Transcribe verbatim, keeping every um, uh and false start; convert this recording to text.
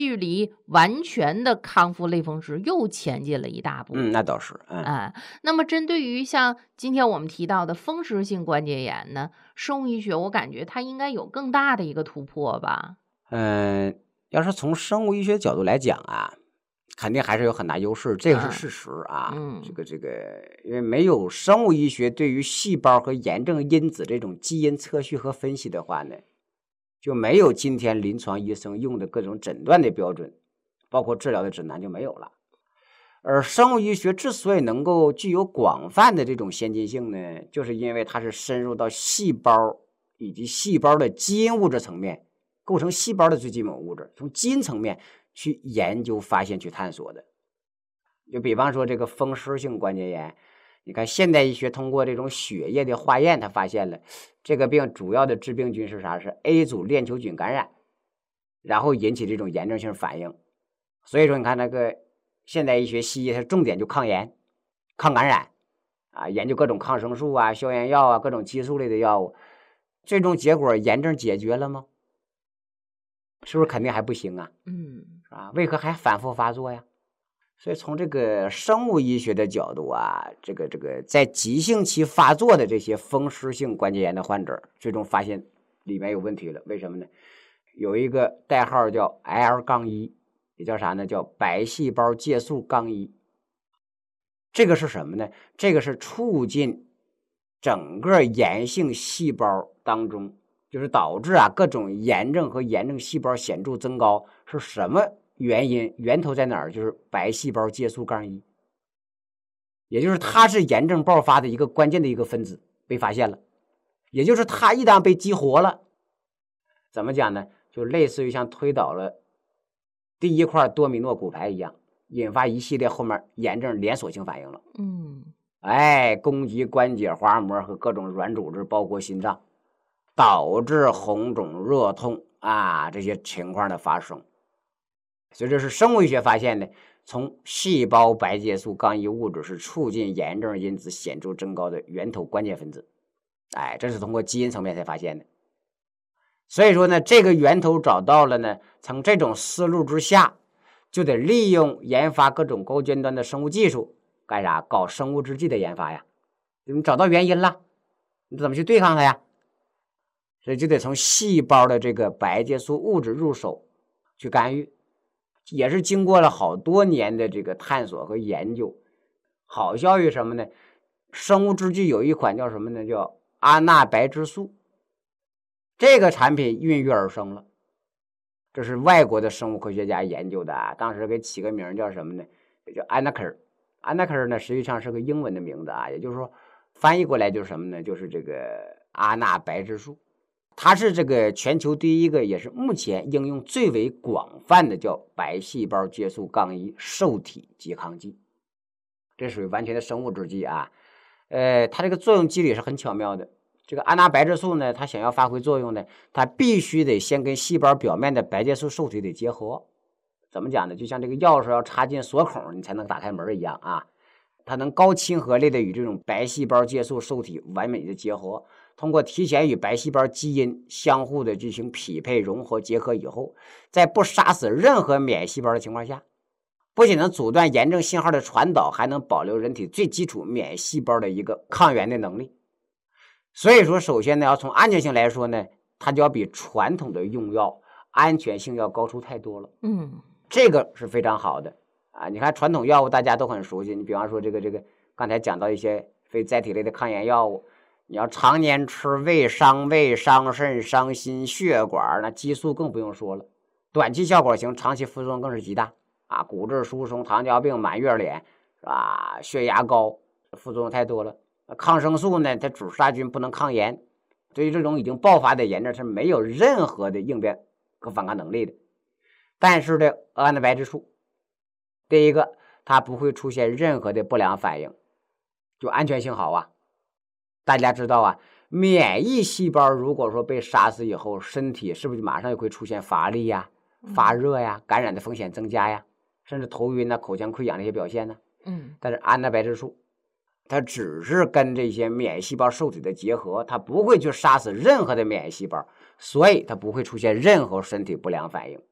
距离完全的康复类风湿又前进了一大步。 嗯，那倒是。嗯， 哎，那么针对于像今天我们提到的风湿性关节炎呢，生物医学我感觉它应该有更大的一个突破吧？ 嗯，要是从生物医学角度来讲啊，肯定还是有很大优势，这个是嗯事实啊。 嗯这个这个，因为没有生物医学对于细胞和炎症因子这种基因测序和分析的话呢，就没有今天临床医生用的各种诊断的标准，包括治疗的指南就没有了。而生物医学之所以能够具有广泛的这种先进性呢，就是因为它是深入到细胞以及细胞的基因物质层面，构成细胞的最基本物质，从基因层面去研究、发现、去探索的。就比方说这个风湿性关节炎，你看现代医学通过这种血液的化验，他发现了这个病主要的致病菌是啥？是 A 组链球菌感染，然后引起这种炎症性反应。所以说你看那个现代医学西医它重点就抗炎、抗感染啊，研究各种抗生素啊、消炎药啊、各种激素类的药物，最终结果炎症解决了吗？是不是肯定还不行啊？ 嗯是吧？为何还反复发作呀？所以从这个生物医学的角度啊，这个这个在急性期发作的这些风湿性关节炎的患者，最终发现里面有问题了。为什么呢？有一个代号叫 L 杠一，也叫啥呢？叫白细胞介素杠一。这个是什么呢？这个是促进整个炎性细胞当中，就是导致啊各种炎症和炎症细胞显著增高，是什么原因？源头在哪儿？就是白细胞介素杠一，也就是它是炎症爆发的一个关键的一个分子被发现了，也就是它一旦被激活了，怎么讲呢？就类似于像推倒了第一块多米诺骨牌一样，引发一系列后面炎症连锁性反应了。 嗯， 哎，攻击关节滑膜和各种软组织，包括心脏，导致红肿、热痛啊这些情况的发生。所以这是生物医学发现的，从细胞白介素杠一物质是促进炎症因子显著增高的源头关键分子。哎，这是通过基因层面才发现的。所以说呢，这个源头找到了呢，从这种思路之下，就得利用研发各种高尖端的生物技术，干啥？搞生物制剂的研发呀。你找到原因了，你怎么去对抗它呀？所以就得从细胞的这个白介素物质入手去干预，也是经过了好多年的这个探索和研究。好消息什么呢？生物制剂有一款叫什么呢？叫阿那白质素。这个产品孕育而生了，这是外国的生物科学家研究的啊，当时给起个名叫什么呢？叫安娜克尔。安娜克尔呢，实际上是个英文的名字啊，也就是说翻译过来就是什么呢？就是这个阿那白质素。它是这个全球第一个，也是目前应用最为广泛的叫白细胞介素杠一受体拮抗剂，这属于完全的生物制剂啊。呃，它这个作用机理是很巧妙的。这个阿那白质素呢，它想要发挥作用呢，它必须得先跟细胞表面的白介素受体得结合。怎么讲呢？就像这个钥匙要插进锁孔，你才能打开门一样啊。它能高亲和力的与这种白细胞介素受体完美的结合，通过提前与白细胞基因相互的进行匹配、融合、结合以后，在不杀死任何免疫细胞的情况下，不仅能阻断炎症信号的传导，还能保留人体最基础免疫细胞的一个抗原的能力。所以说，首先呢，要从安全性来说呢，它就要比传统的用药安全性要高出太多了。 嗯， 这个是非常好的啊！你看传统药物大家都很熟悉，你比方说这个这个刚才讲到一些非甾体类的抗炎药物，你要常年吃，胃伤胃、伤肾、伤心、血管，那激素更不用说了，短期效果行，长期副作用更是极大啊！骨质疏松、糖尿病、满月脸，是吧？血压高，副作用太多了。抗生素呢，它主杀菌不能抗炎，对于这种已经爆发的炎症是没有任何的应变和反抗能力的。但是呢，阿那白质素，第一个它不会出现任何的不良反应，就安全性好啊。大家知道啊，免疫细胞如果说被杀死以后，身体是不是马上就会出现乏力呀、发热呀、感染的风险增加呀，甚至头晕啊、口腔溃疡这些表现呢？ 嗯， 但是阿那白质素它只是跟这些免疫细胞受体的结合，它不会去杀死任何的免疫细胞，所以它不会出现任何身体不良反应。